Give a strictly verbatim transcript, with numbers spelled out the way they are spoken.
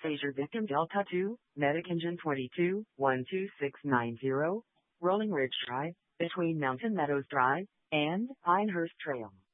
Seizure Victim Delta two, Medic Engine twenty-two, one two six nine zero, Rolling Ridge Drive, between Mountain Meadows Drive and Pinehurst Trail.